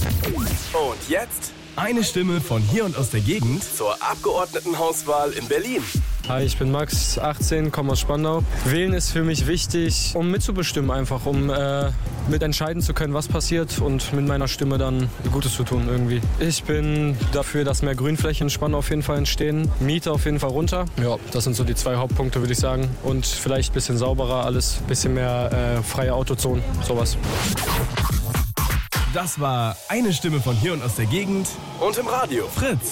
Und jetzt eine Stimme von hier und aus der Gegend zur Abgeordnetenhauswahl in Berlin. Hi, ich bin Max, 18, komme aus Spandau. Wählen ist für mich wichtig, um mitzubestimmen einfach, um mitentscheiden zu können, was passiert und mit meiner Stimme dann Gutes zu tun irgendwie. Ich bin dafür, dass mehr Grünflächen in Spandau auf jeden Fall entstehen, Miete auf jeden Fall runter. Ja, das sind so die 2 Hauptpunkte, würde ich sagen. Und vielleicht ein bisschen sauberer alles, ein bisschen mehr freie Autozonen, sowas. Das war eine Stimme von hier und aus der Gegend und im Radio. Fritz.